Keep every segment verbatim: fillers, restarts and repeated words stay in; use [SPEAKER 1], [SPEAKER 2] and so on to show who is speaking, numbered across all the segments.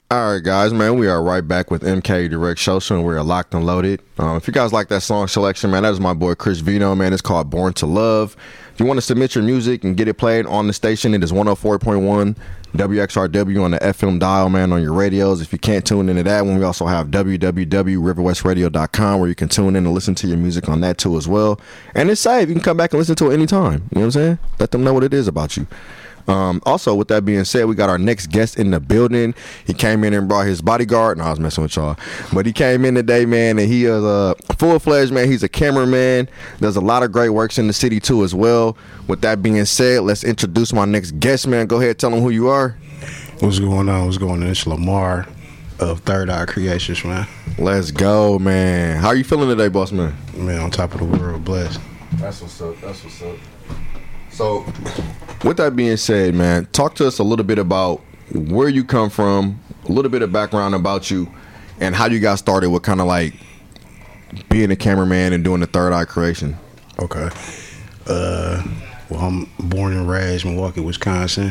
[SPEAKER 1] All right, guys, man, we are right back with M K Direct Social, and we're locked and loaded. Um, if you guys like that song selection, man, that is my boy Chris Vino, man. It's called Born to Love. If you want to submit your music and get it played on the station, it is one oh four point one W X R W on the F M dial, man, on your radios. If you can't tune into that one, we also have w w w dot river west radio dot com where you can tune in and listen to your music on that too as well. And it's safe. You can come back and listen to it anytime. You know what I'm saying? Let them know what it is about you. Um, also, with that being said, we got our next guest in the building. He came in and brought his bodyguard. No, I was messing with y'all. But he came in today, man, and he is a full-fledged, man. He's a cameraman. Does a lot of great works in the city, too, as well. With that being said, let's introduce my next guest, man. Go ahead, tell him who you are.
[SPEAKER 2] What's going on? What's going on? It's Lamar of Third Eye Creations, man.
[SPEAKER 1] Let's go, man. How are you feeling today, boss man?
[SPEAKER 2] Man, on top of the world, blessed.
[SPEAKER 1] That's what's up. That's what's up. So, with that being said, man, talk to us a little bit about where you come from, a little bit of background about you, and how you got started with kind of like being a cameraman and doing the Third Eye Creation.
[SPEAKER 2] Okay. Uh, well, I'm born and raised in Milwaukee, Wisconsin.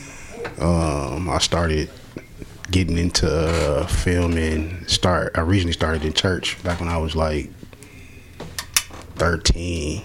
[SPEAKER 2] Um, I started getting into uh, filming. Start. I originally started in church back when I was like thirteen.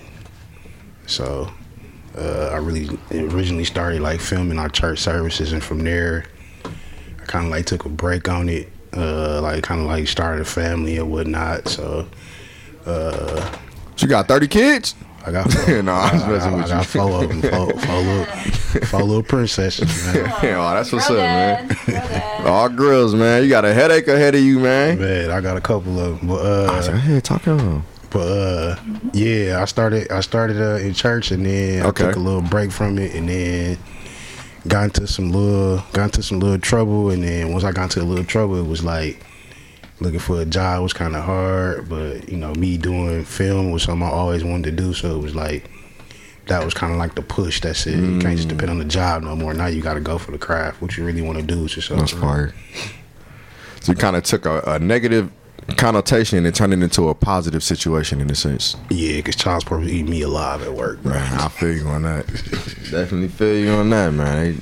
[SPEAKER 2] So. Uh, I really originally started like filming our church services, and from there, I kind of like took a break on it. Uh, like kind of like started a family and whatnot. So, uh,
[SPEAKER 1] you got thirty kids?
[SPEAKER 2] I got four.
[SPEAKER 1] No, I was messing
[SPEAKER 2] I,
[SPEAKER 1] with
[SPEAKER 2] I
[SPEAKER 1] you.
[SPEAKER 2] got four of them, four, four little, four little princesses, man.
[SPEAKER 1] Yeah, that's what's up, man.
[SPEAKER 3] Dad.
[SPEAKER 1] All grills, man. You got a headache ahead of you, man.
[SPEAKER 2] Man, I got a couple of them. But,
[SPEAKER 1] I
[SPEAKER 2] uh,
[SPEAKER 1] said, hey, talk on.
[SPEAKER 2] But uh, yeah, I started. I started uh, in church, and then
[SPEAKER 1] Okay.
[SPEAKER 2] I took a little break from it, and then got into some little, got into some little trouble. And then once I got into a little trouble, it was like looking for a job was kind of hard. But you know, me doing film was something I always wanted to do, so it was like that was kind of like the push. That's it. You can't just depend on the job no more. Now you got to go for the craft. What you really want to do is yourself.
[SPEAKER 1] That's fire. So you kind of took a, a negative connotation and turned it into a positive situation in a sense.
[SPEAKER 2] Yeah, because child support was eating me alive at work, bro.
[SPEAKER 1] Man, I feel you on that. Definitely feel you on that, man.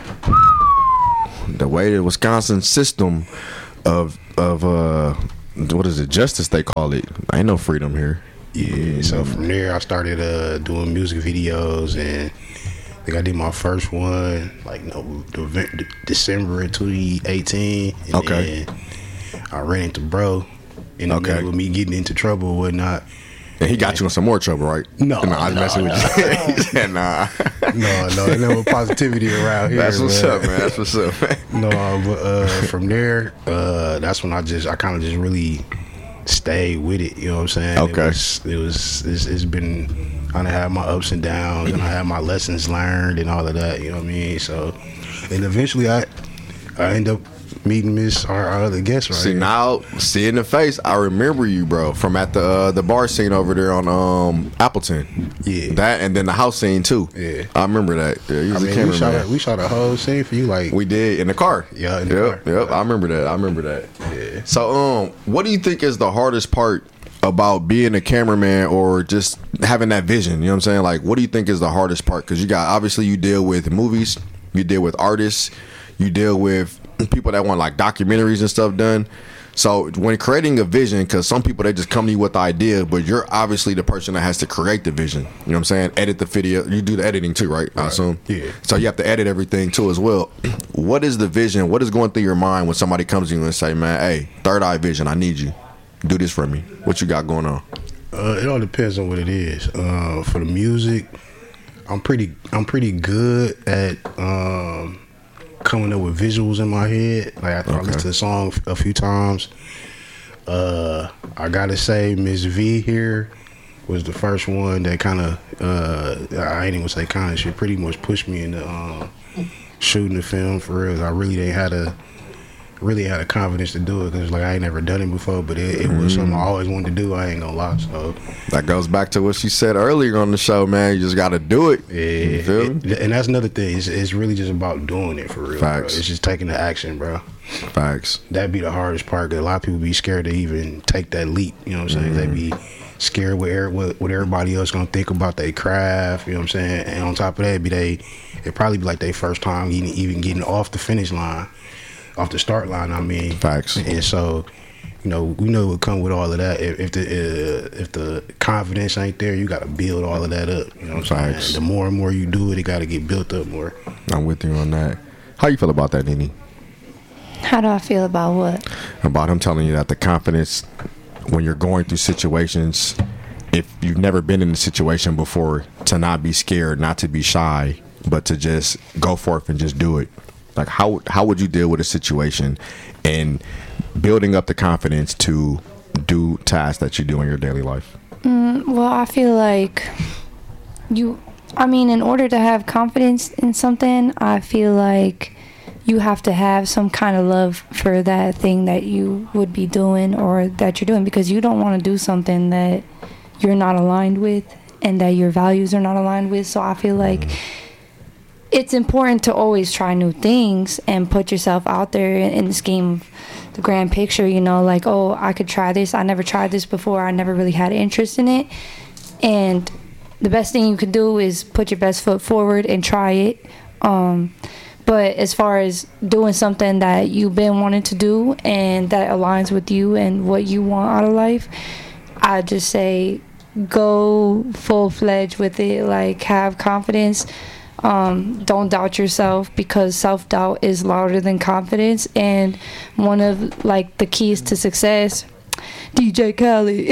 [SPEAKER 1] They, the way the Wisconsin system of of uh what is it, justice they call it. Ain't no freedom here.
[SPEAKER 2] Yeah, so from there I started uh, doing music videos, and I think I did my first one like no November, December of twenty eighteen. And
[SPEAKER 1] Okay.
[SPEAKER 2] then I ran into bro in the
[SPEAKER 1] Okay.
[SPEAKER 2] middle of me getting into trouble and whatnot.
[SPEAKER 1] And he got you in some more trouble, right?
[SPEAKER 2] No,
[SPEAKER 1] no, I'm
[SPEAKER 2] no,
[SPEAKER 1] messing with you. He said, nah.
[SPEAKER 2] No, no, ain't no positivity around here.
[SPEAKER 1] That's what's
[SPEAKER 2] man.
[SPEAKER 1] up, man. That's what's up, man.
[SPEAKER 2] No, but uh, from there, uh, that's when I just, I kind of just really stayed with it. You know what I'm saying?
[SPEAKER 1] Okay.
[SPEAKER 2] It was, it was it's, it's been, I done had my ups and downs, and I had my lessons learned and all of that. You know what I mean? So, and eventually, I, I end up meeting Miss our, our other guest right
[SPEAKER 1] See
[SPEAKER 2] here.
[SPEAKER 1] now, see in the face, I remember you, bro, from at the uh, the bar scene over there on um Appleton.
[SPEAKER 2] Yeah.
[SPEAKER 1] That and then the house scene too.
[SPEAKER 2] Yeah.
[SPEAKER 1] I remember that. Yeah, you
[SPEAKER 2] I
[SPEAKER 1] was a
[SPEAKER 2] mean, we shot, a,
[SPEAKER 1] cameraman.
[SPEAKER 2] we shot a whole scene for you, like
[SPEAKER 1] We did in the car.
[SPEAKER 2] Yeah, in the
[SPEAKER 1] yep,
[SPEAKER 2] car.
[SPEAKER 1] Yep, I remember that. I remember that.
[SPEAKER 2] Yeah.
[SPEAKER 1] So, um, what do you think is the hardest part about being a cameraman or just having that vision? You know what I'm saying? Like, what do you think is the hardest part? Because you got, obviously, you deal with movies, you deal with artists, you deal with people that want like documentaries and stuff done. So when creating a vision, because some people, they just come to you with the idea, but you're obviously the person that has to create the vision. You know what I'm saying? Edit the video. You do the editing too, right? I assume.
[SPEAKER 2] Yeah.
[SPEAKER 1] So you have to edit everything too as well. What is the vision? What is going through your mind when somebody comes to you and say, man, hey, Third Eye Vision, I need you. Do this for me. What you got going on?
[SPEAKER 2] Uh, it all depends on what it is. Uh, for the music, I'm pretty I'm pretty good at um, coming up with visuals in my head. Like after I
[SPEAKER 1] Okay.
[SPEAKER 2] listen to the song a few times, uh, I gotta say Miss V here was the first one that kind of uh, I ain't even say kind of. She pretty much pushed me into um, shooting the film for real. I really didn't had a really had a confidence to do it because like I ain't never done it before, but it, it was something I always wanted to do. I ain't gonna lie. So
[SPEAKER 1] That goes back to what she said earlier on the show, man. You just got to do it.
[SPEAKER 2] yeah,
[SPEAKER 1] You feel me?
[SPEAKER 2] it- and that's another thing. It's, it's really just about doing it for real.
[SPEAKER 1] Facts.
[SPEAKER 2] Bro. It's just taking the action, bro.
[SPEAKER 1] Facts.
[SPEAKER 2] That'd be the hardest part. Cause a lot of people be scared to even take that leap. You know what I'm saying? They be scared what, er- what what everybody else gonna think about their craft. You know what I'm saying? And on top of that, be they it probably be like their first time even, even getting off the finish line. off the start line. I mean,
[SPEAKER 1] facts.
[SPEAKER 2] And so, you know, we know what come with all of that. If, if the uh, if the confidence ain't there, you got to build all of that up. You know what I'm saying? The more and more you do it, it got to get built up more.
[SPEAKER 1] I'm with you on that. How you feel about that, Nene?
[SPEAKER 3] How do I feel about what?
[SPEAKER 1] About him telling you that the confidence when you're going through situations, if you've never been in a situation before, to not be scared, not to be shy, but to just go forth and just do it. Like, how how would you deal with a situation and building up the confidence to do tasks that you do in your daily life?
[SPEAKER 3] Mm, well, I feel like you, I mean, in order to have confidence in something, I feel like you have to have some kind of love for that thing that you would be doing or that you're doing, because you don't want to do something that you're not aligned with and that your values are not aligned with. So I feel like mm. it's important to always try new things and put yourself out there in, in the scheme of the grand picture, you know, like, oh, I could try this. I never tried this before. I never really had interest in it. And the best thing you can do is put your best foot forward and try it. Um, but as far as doing something that you've been wanting to do and that aligns with you and what you want out of life, I just say go full-fledged with it. Like, have confidence. Um, don't doubt yourself, because self-doubt is louder than confidence. And one of like the keys to success, D J Khaled.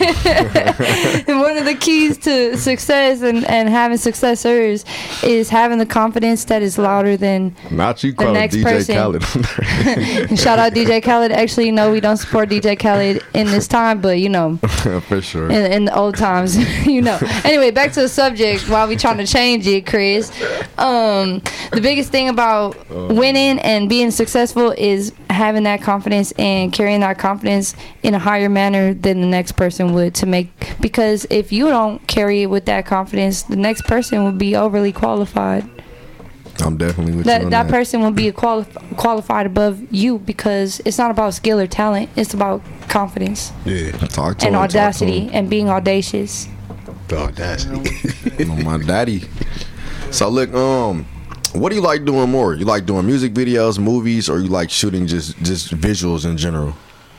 [SPEAKER 3] And one of the keys to success and, and having successors is having the confidence that is louder than
[SPEAKER 1] not you
[SPEAKER 3] the next
[SPEAKER 1] D J
[SPEAKER 3] person.
[SPEAKER 1] Khaled.
[SPEAKER 3] Shout out D J Khaled. Actually, no, we don't support D J Khaled in this time, but you know,
[SPEAKER 1] for sure.
[SPEAKER 3] In, in the old times, you know. Anyway, back to the subject. While we trying to change it, Chris, um, the biggest thing about winning and being successful is having that confidence and carrying that confidence in a higher manner than the next person would, to make, because if you don't carry it with that confidence, the next person would be overly qualified.
[SPEAKER 1] I'm definitely with
[SPEAKER 3] that,
[SPEAKER 1] you on
[SPEAKER 3] that
[SPEAKER 1] that.
[SPEAKER 3] person will be quali- qualified above you, because it's not about skill or talent, it's about confidence.
[SPEAKER 2] Yeah,
[SPEAKER 1] talk to
[SPEAKER 3] and
[SPEAKER 1] him,
[SPEAKER 3] audacity and being audacious.
[SPEAKER 2] The audacity.
[SPEAKER 1] Oh, my daddy. So look, um what do you like doing more? You like doing music videos, movies, or you like shooting just just visuals in general?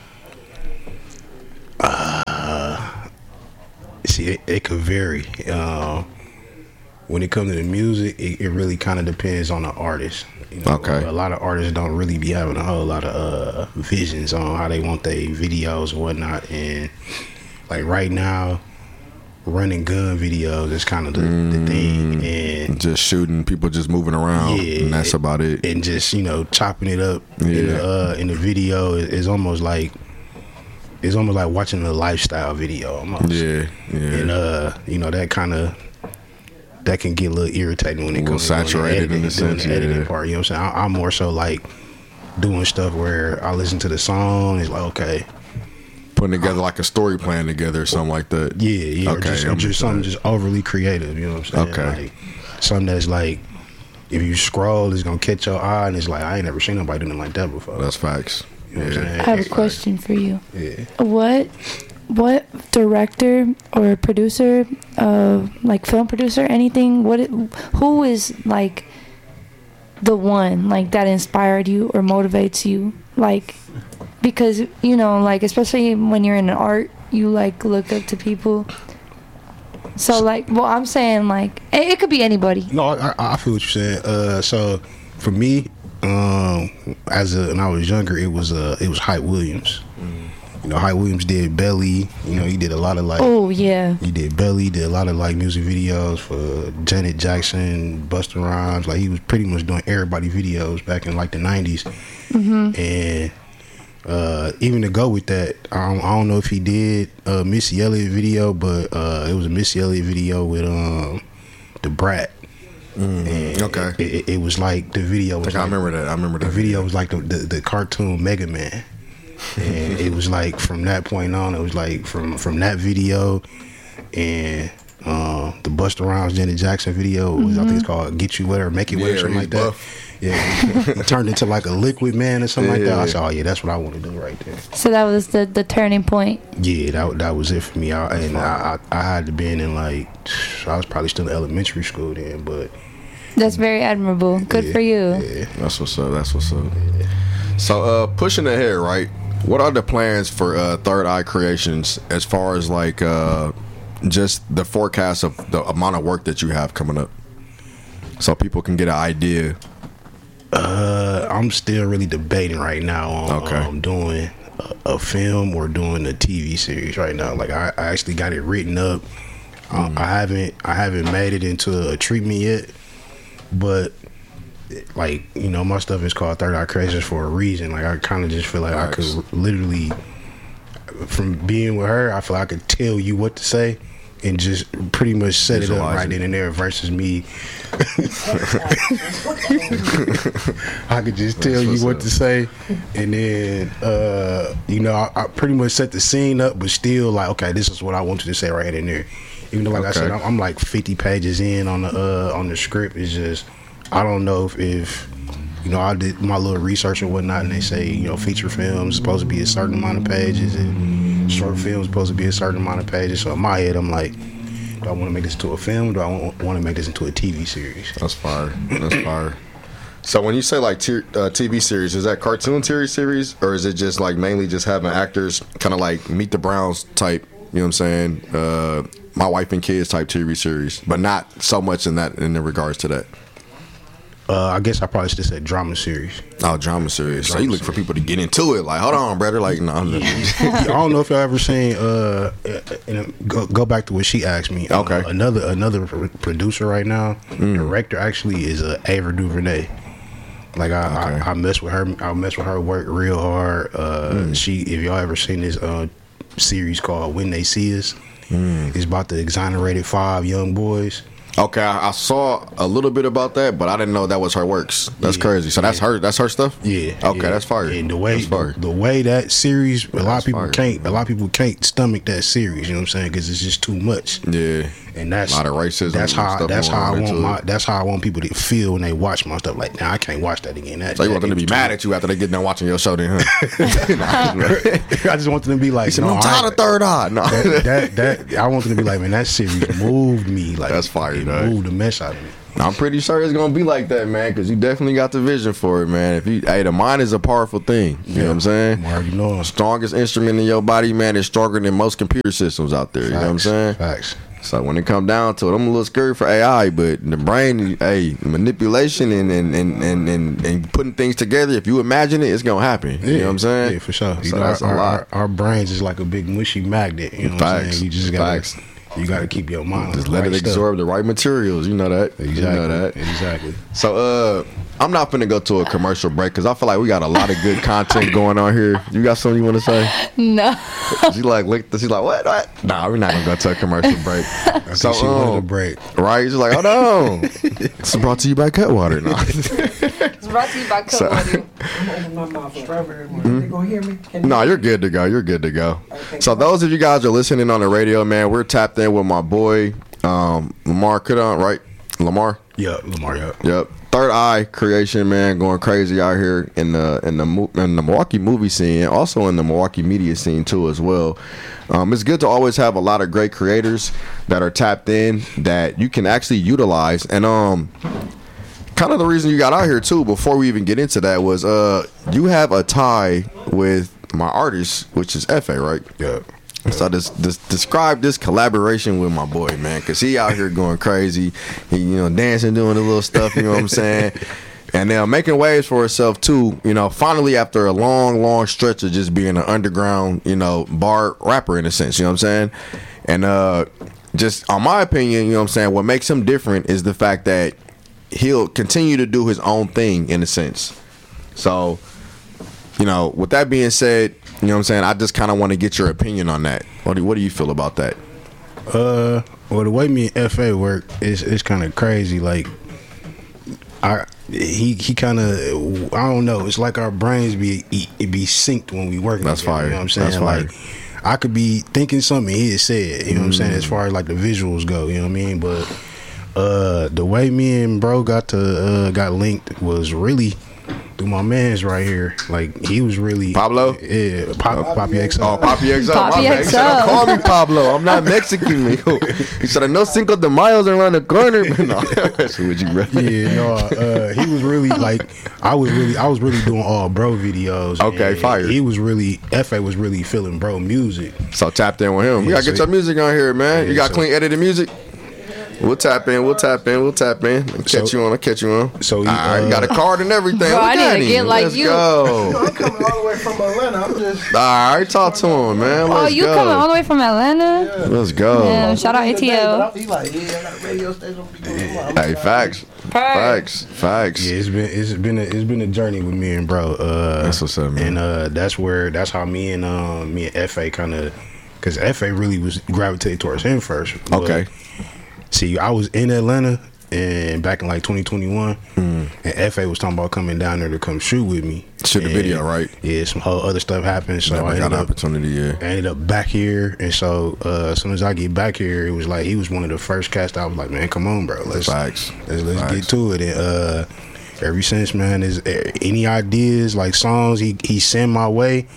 [SPEAKER 2] Uh, see, it, it could vary. Uh, when it comes to the music, it, it really kind of depends on the artist. You know,
[SPEAKER 1] okay.
[SPEAKER 2] A lot of artists don't really be having a whole lot of uh, visions on how they want their videos and whatnot. And like right now, running gun videos is kind of the, mm, the thing. And
[SPEAKER 1] just shooting people just moving around. Yeah, and that's about it.
[SPEAKER 2] And just, you know, chopping it up yeah. in, the, uh, in the video is, is almost like it's almost like watching a lifestyle video almost.
[SPEAKER 1] Yeah, yeah.
[SPEAKER 2] And uh, you know, that kind of that can get a little irritating when it comes to
[SPEAKER 1] saturated
[SPEAKER 2] the editing,
[SPEAKER 1] in the sense,
[SPEAKER 2] the editing
[SPEAKER 1] yeah.
[SPEAKER 2] part. You know what I'm saying? I, I'm more so like doing stuff where I listen to the song. It's like, okay,
[SPEAKER 1] putting together like a story plan together or something like that.
[SPEAKER 2] Yeah, yeah. Okay, or just, or just something just overly creative. You know what I'm saying?
[SPEAKER 1] Okay.
[SPEAKER 2] Like something that's like, if you scroll, it's gonna catch your eye, and it's like, I ain't never seen nobody doing it like that before.
[SPEAKER 1] That's facts.
[SPEAKER 2] You know
[SPEAKER 1] yeah.
[SPEAKER 2] what I'm saying?
[SPEAKER 3] I have
[SPEAKER 2] it's
[SPEAKER 3] a question
[SPEAKER 2] like,
[SPEAKER 3] for you.
[SPEAKER 2] Yeah.
[SPEAKER 3] What what director or producer, uh, like film producer, anything? What? It, who is like the one like that inspired you or motivates you? Like, because you know, like especially when you're in art, you like look up to people. So like, well, I'm saying like it, it could be anybody.
[SPEAKER 2] No, I, I feel what you're saying. Uh, so for me, um, as a, when I was younger, it was uh, it was Hype Williams. Mm. You know, Hype Williams did Belly. You know, he did a lot of like.
[SPEAKER 3] Oh yeah.
[SPEAKER 2] He did Belly. Did a lot of like music videos for Janet Jackson, Busta Rhymes. Like he was pretty much doing everybody videos back in like the nineties. Mm-hmm. And uh, even to go with that, I don't, I don't know if he did a Missy Elliott video, but uh, it was a Missy Elliott video with um, the Brat.
[SPEAKER 1] Mm, okay.
[SPEAKER 2] It, it, it was like the video was.
[SPEAKER 1] I,
[SPEAKER 2] like,
[SPEAKER 1] I remember that. I remember that.
[SPEAKER 2] The video was like the the, the cartoon Mega Man. And it was like from that point on, it was like from from that video and uh, the Busta Rhymes Janet Jackson video was, mm-hmm. I think it's called Get You Wet or Make It Wet, yeah, or something like buff. that. Yeah, it turned into like a Liquid Man or something yeah, like that. I said, oh yeah, that's what I want to do right there.
[SPEAKER 3] So that was the the turning point.
[SPEAKER 2] Yeah, that that was it for me. I, and I, I I had to be in like I was probably still in elementary school then, but
[SPEAKER 3] that's very admirable. Good
[SPEAKER 2] yeah,
[SPEAKER 3] for you.
[SPEAKER 2] Yeah.
[SPEAKER 1] That's what's up. That's what's up.
[SPEAKER 2] Yeah.
[SPEAKER 1] So, uh, pushing ahead, right? What are the plans for uh, Third Eye Creations as far as like uh, just the forecast of the amount of work that you have coming up, so people can get an idea?
[SPEAKER 2] Uh, I'm still really debating right now on
[SPEAKER 1] Okay.
[SPEAKER 2] um, doing a, a film or doing a T V series right now. Like I, I actually got it written up.
[SPEAKER 1] Mm.
[SPEAKER 2] I, I haven't I haven't made it into a treatment yet, but like, you know, my stuff is called Third Eye Creations for a reason. Like I kind of just feel like I
[SPEAKER 1] Nice.
[SPEAKER 2] could literally, from being with her, I feel like I could tell you what to say and just pretty much set it up
[SPEAKER 1] Visualize
[SPEAKER 2] right
[SPEAKER 1] it.
[SPEAKER 2] then and there versus me. I could just tell
[SPEAKER 1] That's
[SPEAKER 2] you
[SPEAKER 1] what's
[SPEAKER 2] what
[SPEAKER 1] up.
[SPEAKER 2] to say, and then uh, you know, I, I pretty much set the scene up, but still like, okay, this is what I want you to say right in there. Even though, like I
[SPEAKER 1] Okay.
[SPEAKER 2] said, I'm, I'm like fifty pages in on the uh, on the script. It's just I don't know if, if you know, I did my little research and whatnot, and they say, you know, feature films supposed to be a certain amount of pages, and short films supposed to be a certain amount of pages. So in my head, I'm like, do I want to make this into a film? Do I want to make this into a T V series?
[SPEAKER 1] That's fire. That's fire. So when you say like t- uh, T V series, is that cartoon series series, or is it just like mainly just having actors kind of like Meet the Browns type? You know what I'm saying? Uh, My Wife and Kids type T V series, but not so much in that in the regards to that.
[SPEAKER 2] Uh, I guess I probably should have said drama series.
[SPEAKER 1] Oh, drama series. So
[SPEAKER 2] Drama
[SPEAKER 1] you look for people to get into it. Like, hold on, brother. Like, no, I'm just,
[SPEAKER 2] I don't know if y'all ever seen. Uh, and go, go back to what she asked me. Uh,
[SPEAKER 1] Okay.
[SPEAKER 2] another another pr- producer right now,
[SPEAKER 1] Mm.
[SPEAKER 2] director actually is uh, Ava DuVernay. Like I,
[SPEAKER 1] Okay.
[SPEAKER 2] I, I mess with her. I mess with her work real hard. Uh,
[SPEAKER 1] Mm.
[SPEAKER 2] She, if y'all ever seen this uh, series called When They See Us,
[SPEAKER 1] Mm.
[SPEAKER 2] it's about the exonerated five young boys.
[SPEAKER 1] okay, I, I saw a little bit about that, but I didn't know that was her works. That's
[SPEAKER 2] Yeah.
[SPEAKER 1] crazy. So that's her. That's her stuff.
[SPEAKER 2] Yeah.
[SPEAKER 1] Okay,
[SPEAKER 2] yeah.
[SPEAKER 1] that's fire.
[SPEAKER 2] And the way
[SPEAKER 1] That's fire.
[SPEAKER 2] the way that series, a lot
[SPEAKER 1] that's
[SPEAKER 2] of people
[SPEAKER 1] fire.
[SPEAKER 2] can't. A lot of people can't stomach that series. You know what I'm saying? Because it's just too much.
[SPEAKER 1] Yeah.
[SPEAKER 2] And that's
[SPEAKER 1] A lot of racism
[SPEAKER 2] That's
[SPEAKER 1] and
[SPEAKER 2] how
[SPEAKER 1] stuff
[SPEAKER 2] that's
[SPEAKER 1] going
[SPEAKER 2] how I
[SPEAKER 1] on
[SPEAKER 2] want
[SPEAKER 1] into
[SPEAKER 2] my
[SPEAKER 1] it.
[SPEAKER 2] that's how I want people to feel when they watch my stuff. Like, nah, I can't watch that again. That,
[SPEAKER 1] So you
[SPEAKER 2] that
[SPEAKER 1] want them to be
[SPEAKER 2] is
[SPEAKER 1] mad
[SPEAKER 2] too-
[SPEAKER 1] at you after they get done watching your show, then? Huh?
[SPEAKER 2] I just want them to be like,
[SPEAKER 1] He said,
[SPEAKER 2] no,
[SPEAKER 1] I'm
[SPEAKER 2] I-
[SPEAKER 1] tired of Third Eye. No.
[SPEAKER 2] that, that that I want them to be like, man, that series moved me. Like,
[SPEAKER 1] That's fire,
[SPEAKER 2] it
[SPEAKER 1] dog.
[SPEAKER 2] moved the mess out of me.
[SPEAKER 1] I'm pretty sure it's gonna be like that, man, because you definitely got the vision for it, man. If you, hey, the mind is a powerful thing. You know what I'm saying?
[SPEAKER 2] I'm already knowing.
[SPEAKER 1] Strongest instrument in your body, man, is stronger than most computer systems out there. You know what I'm
[SPEAKER 2] Facts,
[SPEAKER 1] saying?
[SPEAKER 2] Facts.
[SPEAKER 1] So when it come down to it, I'm a little scared for A I, but the brain, hey, manipulation and and, and, and, and and putting things together, if you imagine it, it's gonna happen. You know what I'm saying?
[SPEAKER 2] Yeah, for sure. You
[SPEAKER 1] So
[SPEAKER 2] know,
[SPEAKER 1] that's
[SPEAKER 2] our,
[SPEAKER 1] a lot.
[SPEAKER 2] Our, our brains is like a big mushy magnet. You know what I'm
[SPEAKER 1] Facts.
[SPEAKER 2] saying? You just gotta,
[SPEAKER 1] Facts.
[SPEAKER 2] you gotta keep your mind. on
[SPEAKER 1] Just
[SPEAKER 2] the
[SPEAKER 1] let
[SPEAKER 2] right
[SPEAKER 1] it
[SPEAKER 2] stuff.
[SPEAKER 1] absorb the right materials. You know that.
[SPEAKER 2] Exactly.
[SPEAKER 1] You know that.
[SPEAKER 2] Exactly.
[SPEAKER 1] So, uh, I'm not finna go to a commercial break because I feel like we got a lot of good content going on here. You got something you want to say?
[SPEAKER 3] No.
[SPEAKER 1] She like looked. She's like, what? What? Nah, we're not gonna go to a commercial break.
[SPEAKER 2] I
[SPEAKER 1] So,
[SPEAKER 2] think she wanted a
[SPEAKER 1] um,
[SPEAKER 2] break.
[SPEAKER 1] right? She's like, hold on. It's brought to you by Cutwater. No.
[SPEAKER 3] It's brought to you by
[SPEAKER 1] So-
[SPEAKER 3] Cutwater.
[SPEAKER 4] I'm gonna open my mouth for strawberry one. They gonna hear me? Can
[SPEAKER 1] No, you're good to go. You're good to go.
[SPEAKER 4] Okay.
[SPEAKER 1] So those of you guys are listening on the radio, man, we're tapped in with my boy, um, Lamar Kudon, right? Lamar.
[SPEAKER 2] Yeah, Lamar. Yeah.
[SPEAKER 1] Yep. Third Eye Creation, man, going crazy out here in the in the mo- in the Milwaukee movie scene, and also in the Milwaukee media scene too as well. Um, it's good to always have a lot of great creators that are tapped in that you can actually utilize. And um, kind of the reason you got out here too, before we even get into that, was uh, you have a tie with my artist, which is F A, right?
[SPEAKER 2] Yeah.
[SPEAKER 1] So this, this describe this collaboration with my boy, man, because he out here going crazy, he, you know, dancing, doing the little stuff, you know what I'm saying, and then making waves for himself too. You know, finally after a long, long stretch of just being an underground, you know, bar rapper in a sense, you know what I'm saying, and uh, just on my opinion, you know what I'm saying, what makes him different is the fact that he'll continue to do his own thing in a sense. So, you know, with that being said, you know what I'm saying, I just kind of want to get your opinion on that. What do, what do you feel about that?
[SPEAKER 2] Uh, well, the way me and F A work is is kind of crazy. Like, I he he kind of I don't know. It's like our brains be it be synced when we work.
[SPEAKER 1] That's
[SPEAKER 2] together,
[SPEAKER 1] fire.
[SPEAKER 2] You know what I'm saying?
[SPEAKER 1] That's fire.
[SPEAKER 2] Like, I could be thinking something he had said. You know what I'm saying? As far as like the visuals go, you know what I mean? But uh, the way me and bro got to uh, got linked was really through my man's right here. Like he was really
[SPEAKER 1] Pablo.
[SPEAKER 2] Yeah, Pop, Poppy X O.
[SPEAKER 1] Oh, Poppy X O.
[SPEAKER 3] Poppy
[SPEAKER 1] My bad. He
[SPEAKER 3] X O.
[SPEAKER 1] said, "Don't call me Pablo. I'm not Mexican, mijo." He said, "I know Cinco de Mayo's around the corner." No, that's what you brother.
[SPEAKER 2] Yeah, no, uh, he was really like I was really I was really doing all bro videos.
[SPEAKER 1] Okay,
[SPEAKER 2] and
[SPEAKER 1] fire.
[SPEAKER 2] He was really F A was really feeling bro music.
[SPEAKER 1] So tapped in with him. We
[SPEAKER 2] Yeah,
[SPEAKER 1] gotta get
[SPEAKER 2] so-
[SPEAKER 1] your music on here, man. You
[SPEAKER 2] Yeah,
[SPEAKER 1] got
[SPEAKER 2] so-
[SPEAKER 1] clean edited music. We'll tap in. We'll tap in. We'll tap in. I'll catch
[SPEAKER 2] So-
[SPEAKER 1] you on. I'll catch you on.
[SPEAKER 2] so he,
[SPEAKER 1] all right, you got a
[SPEAKER 2] uh,
[SPEAKER 1] card and everything.
[SPEAKER 3] Bro,
[SPEAKER 1] Look
[SPEAKER 3] I need
[SPEAKER 1] at
[SPEAKER 3] to
[SPEAKER 1] him.
[SPEAKER 3] get like
[SPEAKER 1] Let's
[SPEAKER 3] you.
[SPEAKER 1] go.
[SPEAKER 4] I'm coming all the way from Atlanta. I'm just.
[SPEAKER 1] All right, talk to him, man. Let's
[SPEAKER 3] Oh, you
[SPEAKER 1] go.
[SPEAKER 3] coming all the way from Atlanta?
[SPEAKER 1] Let's go.
[SPEAKER 3] Yeah, shout out A T O.
[SPEAKER 4] He's like, yeah, I got a radio station.
[SPEAKER 1] Hey, facts. Facts. Facts.
[SPEAKER 2] Yeah, it's been it's been a, it's been a journey with me and bro. Uh,
[SPEAKER 1] That's what's up, man.
[SPEAKER 2] And uh, that's where that's how me and um, me and F A kind of, because F A really was gravitated towards him first. But,
[SPEAKER 1] Okay.
[SPEAKER 2] see, I was in Atlanta and back in like twenty twenty-one,
[SPEAKER 1] Mm.
[SPEAKER 2] and F A was talking about coming down there to come shoot with me.
[SPEAKER 1] Shoot the
[SPEAKER 2] And,
[SPEAKER 1] video, right?
[SPEAKER 2] Yeah, some whole other stuff happened, so I
[SPEAKER 1] Never got
[SPEAKER 2] ended
[SPEAKER 1] an
[SPEAKER 2] up
[SPEAKER 1] opportunity, yeah.
[SPEAKER 2] I ended up back here, and so uh, as soon as I get back here, it was like he was one of the first cats. I was like, man, come on, bro, let's
[SPEAKER 1] Facts.
[SPEAKER 2] let's, let's
[SPEAKER 1] Facts.
[SPEAKER 2] get to it. And uh, ever since, man, is uh, any ideas like songs he he send my way,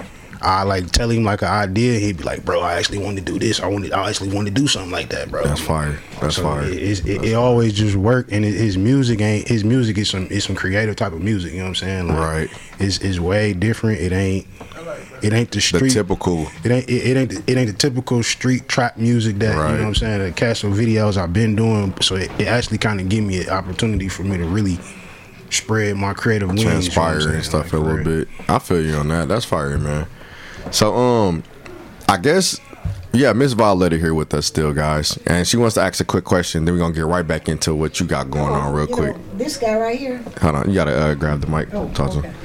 [SPEAKER 2] I like tell him like an idea. He'd be like, bro, I actually want to do this. I wanted, I actually want to do something like that, bro.
[SPEAKER 1] That's fire. That's
[SPEAKER 2] So
[SPEAKER 1] fire.
[SPEAKER 2] It, it's- it, it always just worked, and it, his music ain't his music is some is some creative type of music. You know what I'm saying? Like,
[SPEAKER 1] Right.
[SPEAKER 2] It's it's way different. It ain't it ain't the
[SPEAKER 1] The
[SPEAKER 2] street.
[SPEAKER 1] typical.
[SPEAKER 2] It ain't it, it ain't the, it ain't the typical street trap music that
[SPEAKER 1] Right.
[SPEAKER 2] you know what I'm saying. The casual videos I've been doing, so it, it actually kind of gave me an opportunity for me to really spread my creative wings, you know what I'm
[SPEAKER 1] Transpire
[SPEAKER 2] saying?
[SPEAKER 1] and stuff
[SPEAKER 2] Like,
[SPEAKER 1] a little
[SPEAKER 2] for real.
[SPEAKER 1] bit. I feel you on that. That's fire, man. So, um, I guess, yeah, Miss Violetta here with us still, guys, and she wants to ask a quick question. Then we're gonna get right back into what you got going on, real
[SPEAKER 4] You
[SPEAKER 1] quick.
[SPEAKER 4] know, this guy right here.
[SPEAKER 1] Hold on, you gotta uh, grab the mic.
[SPEAKER 4] Oh,
[SPEAKER 1] Talk to
[SPEAKER 4] okay.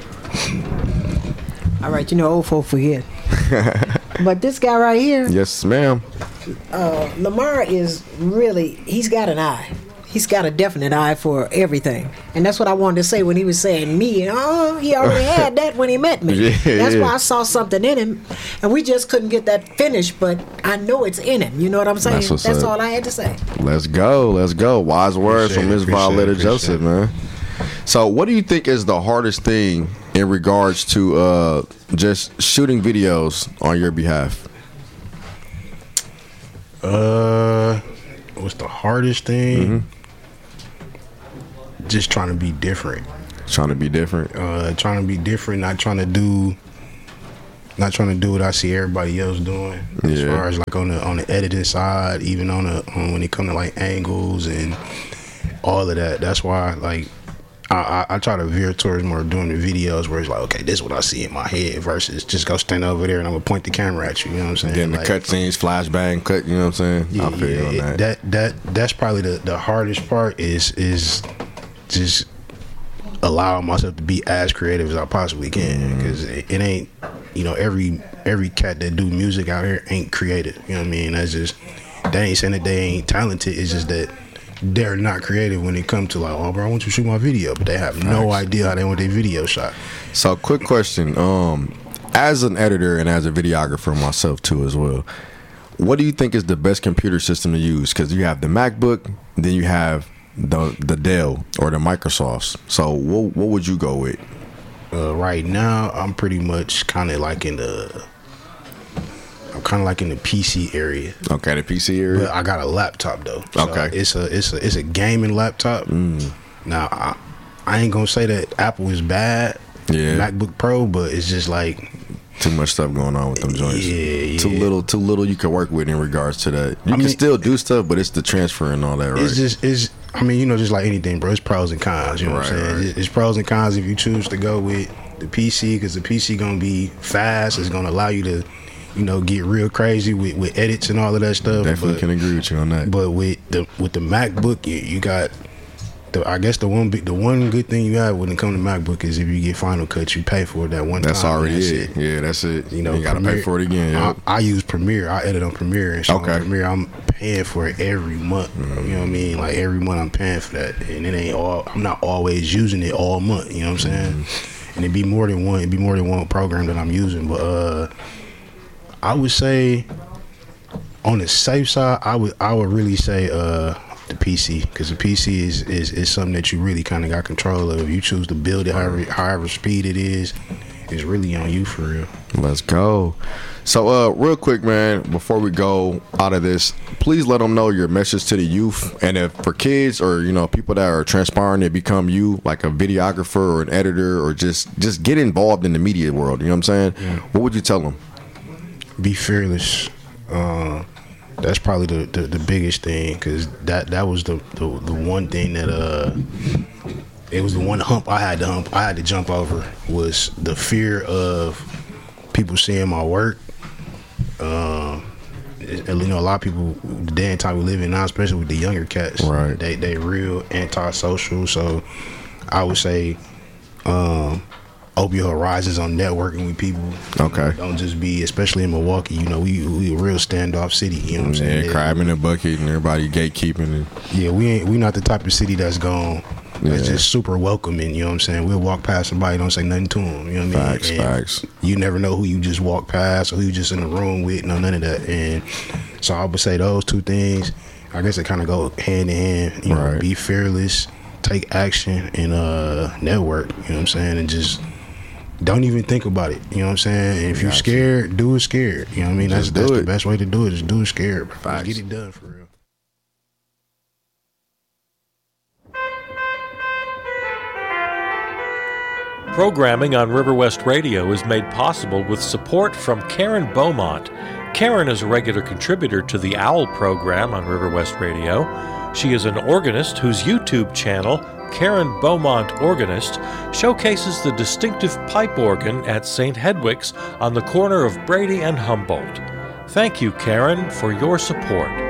[SPEAKER 1] him.
[SPEAKER 4] All right, you know, old folk forget. But this guy right here,
[SPEAKER 1] Yes, ma'am.
[SPEAKER 4] uh, Lamar is really, he's got an eye. He's got a definite eye for everything. And that's what I wanted to say when he was saying me. Oh, he already had that when he met me.
[SPEAKER 1] Yeah,
[SPEAKER 4] that's
[SPEAKER 1] yeah.
[SPEAKER 4] why I saw something in him. And we just couldn't get that finished, but I know it's in him. You know what I'm saying?
[SPEAKER 1] That's what's
[SPEAKER 4] That's
[SPEAKER 1] up.
[SPEAKER 4] all I had to say.
[SPEAKER 1] Let's go. Let's go. Wise words
[SPEAKER 2] Appreciate
[SPEAKER 1] from
[SPEAKER 2] it,
[SPEAKER 1] Miss
[SPEAKER 2] appreciate it,
[SPEAKER 1] Violetta
[SPEAKER 2] appreciate
[SPEAKER 1] Joseph,
[SPEAKER 2] it.
[SPEAKER 1] man. So, what do you think is the hardest thing in regards to uh, just shooting videos on your behalf?
[SPEAKER 2] Uh, what's the hardest thing?
[SPEAKER 1] Mm-hmm.
[SPEAKER 2] Just trying to be different.
[SPEAKER 1] Trying to be different.
[SPEAKER 2] Uh, trying to be different. Not trying to do. Not trying to do what I see everybody else doing. As
[SPEAKER 1] Yeah.
[SPEAKER 2] far as like on the on the editing side, even on the on when it come to like angles and all of that. That's why like. I, I, I try to veer towards more doing the videos where it's like, okay, this is what I see in my head versus just go stand over there and I'm gonna point the camera at you. You know what I'm saying?
[SPEAKER 1] Getting the
[SPEAKER 2] Like,
[SPEAKER 1] cutscenes, flashbang, cut. You know what I'm saying?
[SPEAKER 2] yeah,
[SPEAKER 1] I feel you on
[SPEAKER 2] yeah,
[SPEAKER 1] that.
[SPEAKER 2] that that that's probably the, the hardest part is is just allowing myself to be as creative as I possibly can because it, it ain't you know every every cat that do music out here ain't creative. You know what I mean? That's just they ain't saying that they ain't talented. It's just that they're not creative when it comes to like, oh bro, I want you to shoot my video, but they have no
[SPEAKER 1] Facts.
[SPEAKER 2] idea how they want their video shot.
[SPEAKER 1] So, quick question. Um, as an editor and as a videographer myself too, as well, what do you think is the best computer system to use? Because you have the MacBook, then you have the the Dell or the Microsofts. So, what what would you go with?
[SPEAKER 2] Uh, right now, I'm pretty much kind of like in the, I'm kind of like in the P C area.
[SPEAKER 1] Okay, the P C area.
[SPEAKER 2] But I got a laptop though. So
[SPEAKER 1] Okay.
[SPEAKER 2] it's a it's a it's a gaming laptop. Now I, I ain't gonna say that Apple is bad.
[SPEAKER 1] Yeah.
[SPEAKER 2] MacBook Pro, but it's just like
[SPEAKER 1] Too much stuff going on with them joints.
[SPEAKER 2] Yeah,
[SPEAKER 1] Too
[SPEAKER 2] yeah.
[SPEAKER 1] little, too little you can work with in regards to that. You
[SPEAKER 2] I
[SPEAKER 1] can
[SPEAKER 2] mean-
[SPEAKER 1] still do stuff, but it's the transfer and all that, right?
[SPEAKER 2] it's just it's. I mean, you know, just like anything, bro. It's pros and cons. You know what I'm
[SPEAKER 1] Right,
[SPEAKER 2] saying?
[SPEAKER 1] right.
[SPEAKER 2] It's, it's pros and cons if you choose to go with the P C because the P C gonna be fast. It's gonna allow you to, you know, get real crazy with, with edits and all of that stuff.
[SPEAKER 1] Definitely
[SPEAKER 2] but,
[SPEAKER 1] can agree with you on that.
[SPEAKER 2] But with the with the MacBook, you, you got the I guess the one big the one good thing you have when it comes to MacBook is if you get Final Cut, you pay for it that one
[SPEAKER 1] That's
[SPEAKER 2] time.
[SPEAKER 1] already
[SPEAKER 2] and
[SPEAKER 1] it. Yeah, that's it.
[SPEAKER 2] You know,
[SPEAKER 1] you gotta pay
[SPEAKER 2] Premiere-
[SPEAKER 1] for it again. Yep.
[SPEAKER 2] I, I use Premiere. I edit on Premiere, and so
[SPEAKER 1] Okay.
[SPEAKER 2] on Premiere, I'm paying for it every month. You know what I mean? Like every month, I'm paying for that, and it ain't all. I'm not always using it all month. You know what I'm saying?
[SPEAKER 1] Mm-hmm.
[SPEAKER 2] And it'd be more than one. It'd be more than one program that I'm using. But uh, I would say, on the safe side, I would I would really say uh, the P C, because the P C is, is, is something that you really kind of got control of. You choose to build it however, however speed it is. It's really on you for real.
[SPEAKER 1] Let's go. So, uh, real quick, man, before we go out of this, please let them know your message to the youth. And if for kids or, you know, people that are transpiring to become you, like a videographer or an editor, or just, just get involved in the media world, you know what I'm saying? Yeah. What would you tell them?
[SPEAKER 2] Be fearless. Uh, that's probably the, the, the biggest thing, because that, that was the, the, the one thing that... Uh, It was the one hump I had to hump. I had to jump over was the fear of people seeing my work. Um, it, you know, a lot of people, the day and time we live in now, especially with the younger cats,
[SPEAKER 1] right?
[SPEAKER 2] They they real antisocial. So I would say, um, open your horizons on networking with people.
[SPEAKER 1] Okay.
[SPEAKER 2] Don't just be, especially in Milwaukee. You know, we we a real standoff city. You know what I'm saying?
[SPEAKER 1] Yeah, crab in a bucket and everybody gatekeeping. And
[SPEAKER 2] yeah, we ain't we not the type of city that's gone.
[SPEAKER 1] Yeah.
[SPEAKER 2] It's just super welcoming, you know what I'm saying? We'll walk past somebody, don't say nothing to them, you know what I mean?
[SPEAKER 1] Facts,
[SPEAKER 2] and
[SPEAKER 1] facts.
[SPEAKER 2] You never know who you just walk past or who you just in the room with, no, none of that. And so I would say those two things, I guess they kind of go hand in hand. You know,
[SPEAKER 1] right.
[SPEAKER 2] Be fearless, take action, and uh, network, you know what I'm saying? And just don't even think about it, you know what I'm saying? And if you're scared, do it scared, you know what I mean? That's, that's the best way to do it, is do it scared. Facts. Get it done for real.
[SPEAKER 5] Programming on River West Radio is made possible with support from Karen Beaumont. Karen is a regular contributor to the OWL program on River West Radio. She is an organist whose YouTube channel, Karen Beaumont Organist, showcases the distinctive pipe organ at Saint Hedwig's on the corner of Brady and Humboldt. Thank you, Karen, for your support.